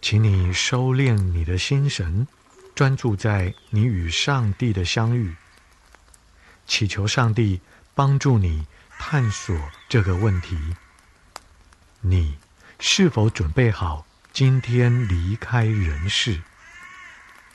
请你收敛你的心神，专注在你与上帝的相遇，祈求上帝帮助你探索这个问题：你是否准备好今天离开人世？